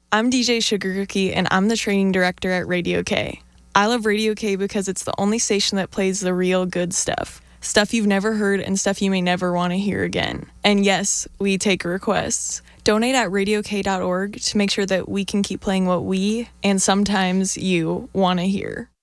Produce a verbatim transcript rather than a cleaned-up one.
I'm D J Sugar Cookie, and I'm the training director at Radio K. I love Radio K because it's the only station that plays the real good stuff. Stuff you've never heard and stuff you may never want to hear again. And yes, we take requests. Donate at radio k dot org to make sure that we can keep playing what we, and sometimes you, want to hear.